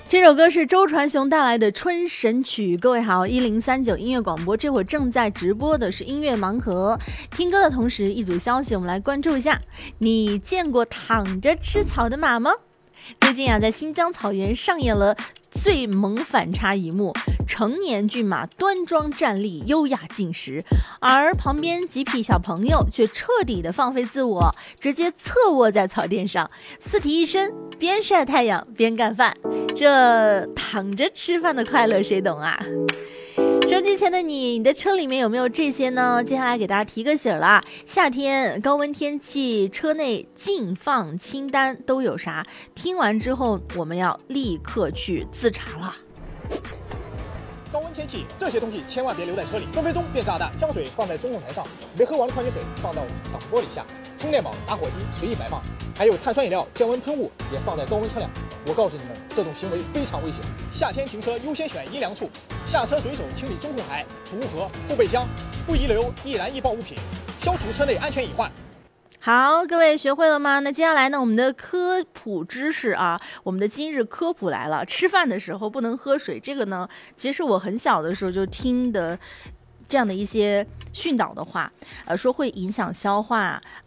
这首歌是周传雄带来的春神曲。各位好，1039音乐广播，这会儿正在直播的是音乐盲盒。听歌的同时，一组消息我们来关注一下。你见过躺着吃草的马吗？最近啊，在新疆草原上演了最萌反差一幕，成年骏马端庄站立，优雅进食，而旁边几匹小朋友却彻底的放飞自我，直接侧卧在草垫上，四体一身，边晒太阳边干饭。这躺着吃饭的快乐谁懂啊？收机前的你的车里面有没有这些呢？接下来给大家提个醒了，夏天高温天气车内禁放清单都有啥？听完之后我们要立刻去自查了。 高温天气，这些东西千万别留在车里，分分钟变炸弹。香水放在中控台上，没喝完的矿泉水放到挡风玻璃下，充电宝、打火机随意摆放，还有碳酸饮料、降温喷雾也放在高温车辆。我告诉你们，这种行为非常危险。夏天停车优先选阴凉处，下车随手清理中控台、储物盒、后备箱，不遗留易燃易爆物品，消除车内安全隐患。 好，各位学会了吗？那接下来呢，我们的科普知识啊，我们的今日科普来了。吃饭的时候不能喝水，这个呢，其实我很小的时候就听的这样的一些训导的话，说会影响消化，